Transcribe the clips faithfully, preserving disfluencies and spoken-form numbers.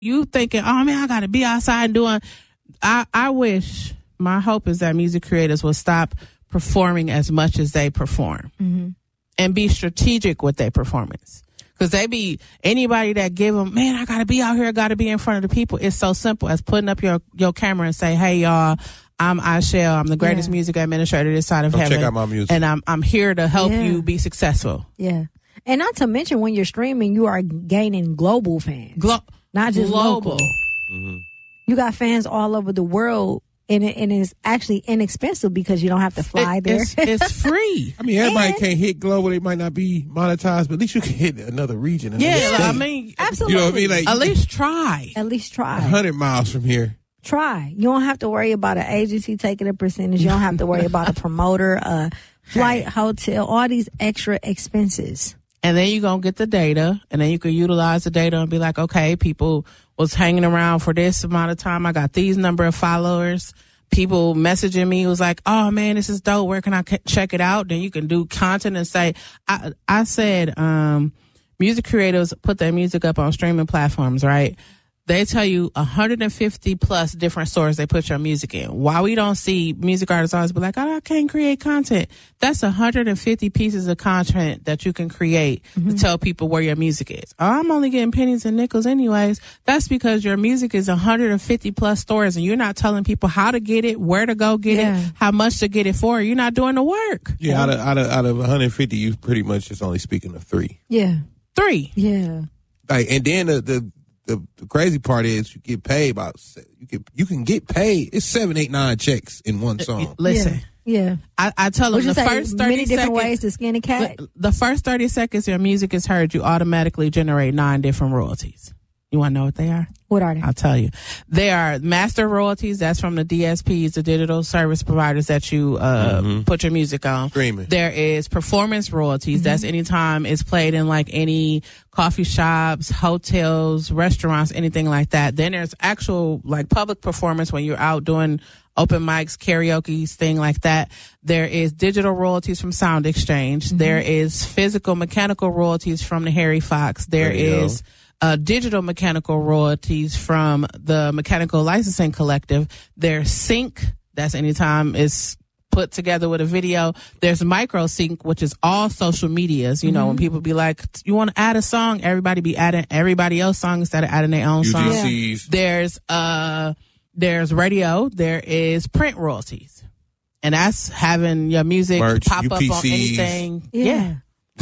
You thinking, oh man, I got to be outside doing. I, I wish, my hope is that music creators will stop performing as much as they perform mm-hmm. and be strategic with their performance. Because they be, anybody that give them, man, I got to be out here, I got to be in front of the people. It's so simple as putting up your, your camera and say, hey, y'all, I'm Ashell. I'm the greatest yeah. music administrator this side of Come heaven. Check out my music. And I'm I'm here to help yeah. you be successful. Yeah. And not to mention, when you're streaming, you are gaining global fans. Glo- not just global. local. Mm-hmm. You got fans all over the world, and, it, and it's actually inexpensive because you don't have to fly it, there. It's, it's free. I mean, everybody And- can't hit global. They might not be monetized, but at least you can hit another region. another Yeah, state. I mean, Absolutely. You know what I mean? Like, at least try. At least try. one hundred miles from here. Try. You don't have to worry about an agency taking a percentage. You don't have to worry about a promoter, a flight, hotel, all these extra expenses. And then you're going to get the data, and then you can utilize the data and be like, okay, people was hanging around for this amount of time. I got these number of followers. People messaging me was like, oh man, this is dope. Where can I c- check it out? Then you can do content and say, I, I said, um, music creators put their music up on streaming platforms, right? They tell you one hundred fifty plus different stores they put your music in. Why we don't see music artists always be like, oh, I can't create content. That's one hundred fifty pieces of content that you can create mm-hmm. to tell people where your music is. Oh, I'm only getting pennies and nickels anyways. That's because your music is one hundred fifty plus stores and you're not telling people how to get it, where to go get Yeah. it, how much to get it for. You're not doing the work. Yeah, out of, out of, out of one hundred fifty, you pretty much just only speaking of three. Yeah. Three. Yeah. Like, and then the, the, the, the crazy part is you get paid about, you can, you can get paid. It's seven, eight, nine checks in one song. Listen. Yeah. yeah. I, I tell them Would you the say first thirty many different seconds, ways to skin a cat? the, the first thirty seconds your music is heard, you automatically generate nine different royalties. You want to know what they are? What are they? I'll tell you. They are master royalties. That's from the D S Ps, the digital service providers that you uh, Mhm. put your music on. Streaming. There is performance royalties. Mm-hmm. That's anytime it's played in like any coffee shops, hotels, restaurants, anything like that. Then there's actual like public performance when you're out doing open mics, karaoke, thing like that. There is digital royalties from Sound Exchange. Mm-hmm. There is physical mechanical royalties from the Harry Fox. There Radio. is uh, digital mechanical royalties from the Mechanical Licensing Collective. There's sync. That's anytime it's put together with a video. There's micro sync, which is all social medias. You mm-hmm. know, when people be like, you want to add a song, everybody be adding everybody else's song instead of adding their own song. U G Cs. There's, uh, there's radio. There is print royalties. And that's having your music Merch, pop U P Cs. up on anything. Yeah. yeah.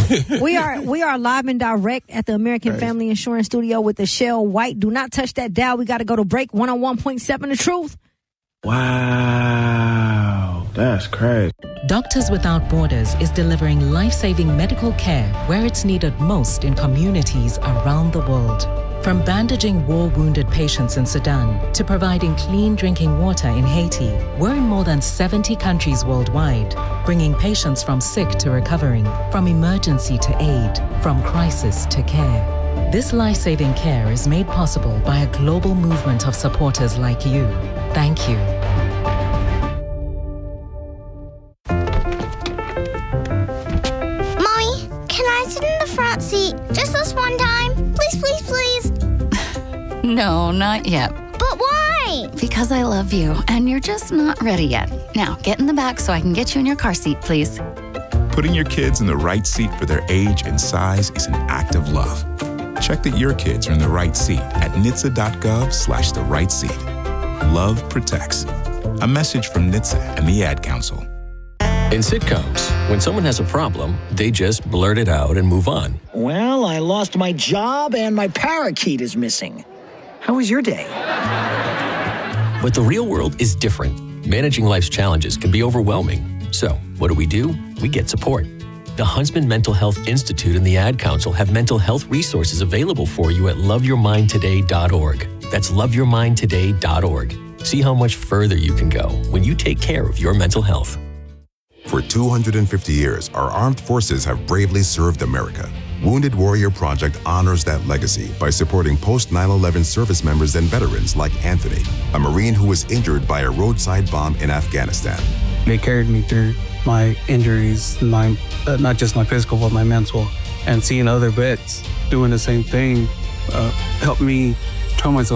we are we are live and direct at the American Right. Family Insurance Studio with Ashell White. Do not touch that dial. We got to go to break. one oh one point seven The Truth. Wow, that's crazy. Doctors Without Borders is delivering life-saving medical care where it's needed most in communities around the world. From bandaging war-wounded patients in Sudan to providing clean drinking water in Haiti, we're in more than seventy countries worldwide, bringing patients from sick to recovering, from emergency to aid, from crisis to care. This life-saving care is made possible by a global movement of supporters like you. Thank you. Mommy, can I sit in the front seat just this one time? Please, please, please. No, not yet. But why? Because I love you, and you're just not ready yet. Now, get in the back so I can get you in your car seat, please. Putting your kids in the right seat for their age and size is an act of love. Check that your kids are in the right seat at N H T S A dot gov slash the right seat. Love protects. A message from N H T S A and the Ad Council. In sitcoms, when someone has a problem, they just blurt it out and move on. Well, I lost my job and my parakeet is missing. How was your day? But the real world is different. Managing life's challenges can be overwhelming. So, what do we do? We get support. The Huntsman Mental Health Institute and the Ad Council have mental health resources available for you at love your mind today dot org. That's love your mind today dot org. See how much further you can go when you take care of your mental health. For two hundred fifty years, our armed forces have bravely served America. Wounded Warrior Project honors that legacy by supporting post nine eleven service members and veterans like Anthony, a Marine who was injured by a roadside bomb in Afghanistan. They carried me through my injuries, my uh, not just my physical, but my mental. And seeing other vets doing the same thing uh, helped me tell myself